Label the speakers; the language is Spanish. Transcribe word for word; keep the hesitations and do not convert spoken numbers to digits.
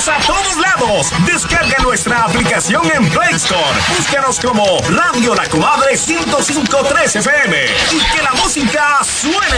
Speaker 1: Estamos a todos lados. Descarga nuestra aplicación en Play Store. Búscanos como Radio La Comadre ciento cinco punto tres F M y que la música suene.